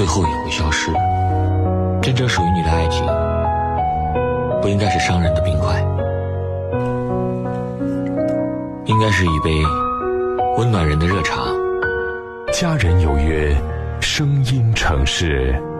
最后也会消失。真正属于你的爱情，不应该是伤人的冰块，应该是一杯温暖人的热茶。 家人有约，声音城市。